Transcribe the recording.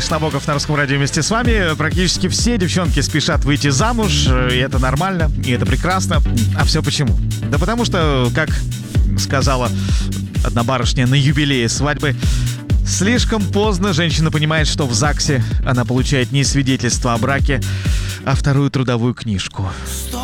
Денис Набоков на Русском радио вместе с вами. Практически все девчонки спешат выйти замуж, и это нормально, и это прекрасно. А все почему? Да потому что, как сказала одна барышня на юбилее свадьбы, слишком поздно женщина понимает, что в ЗАГСе она получает не свидетельство о браке, а вторую трудовую книжку.